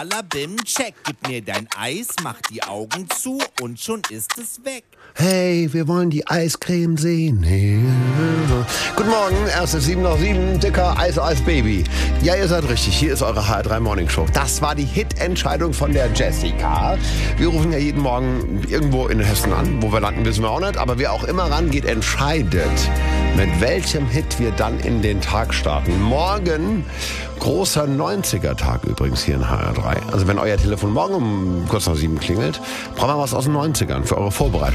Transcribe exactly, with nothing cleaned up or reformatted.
Bim, check, gib mir dein Eis, mach die Augen zu und schon ist es weg. Hey, wir wollen die Eiscreme sehen. Hey. Guten Morgen, erst ist sieben nach sieben, dicker Eis-Eis-Baby. Ja, ihr seid richtig, hier ist eure H R drei Morning Show. Das war die Hit-Entscheidung von der Jessica. Wir rufen ja jeden Morgen irgendwo in Hessen an. Wo wir landen, wissen wir auch nicht. Aber wer auch immer rangeht, entscheidet, mit welchem Hit wir dann in den Tag starten. Morgen großer neunziger-Tag übrigens hier in H R drei. Also wenn euer Telefon morgen um kurz nach sieben klingelt, brauchen wir was aus den neunzigern für eure Vorbereitung.